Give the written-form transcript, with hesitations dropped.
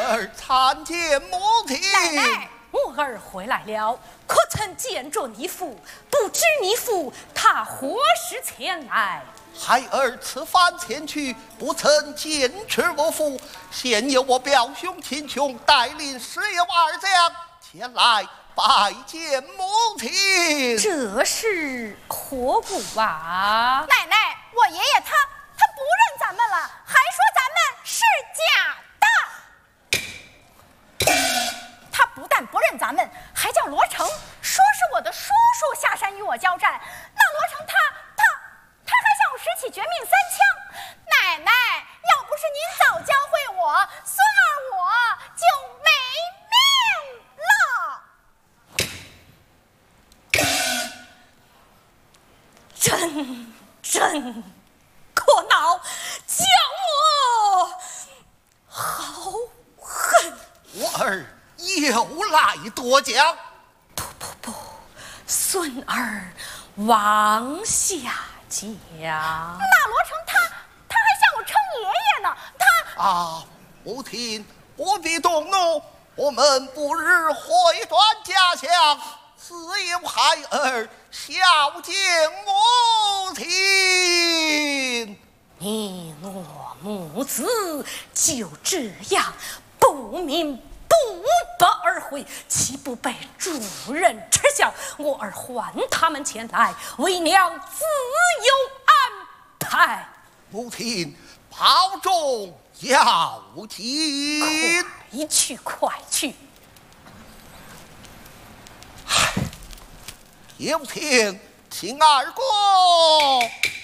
儿参见母亲。 奶奶，我儿回来了，可曾见着你父？不知你父他何时前来？ 孩儿此番前去，不曾见持我父，现由我表兄秦琼带领10员二将前来拜见母亲。 这是何故啊？ 奶奶，我爷爷他不认咱们了，还说咱们是假的。他不但不认咱们，还叫罗成说是我的叔叔下山与我交战。那罗成他还向我使起绝命3枪。奶奶，要不是您早教会我，孙儿我就没命了。真可恼，叫我好恨。 我儿又来夺奖。 不，孙儿往下讲。 那罗成他还向我称爷爷呢。 啊，母亲不必动怒，我们不日回转家乡，自有孩儿孝敬母亲。 你我母子就这样不明不白而回，岂不被主人耻笑？我儿唤他们前来，为娘自有安排。 母亲保重要紧。 快去！ 有请秦二公。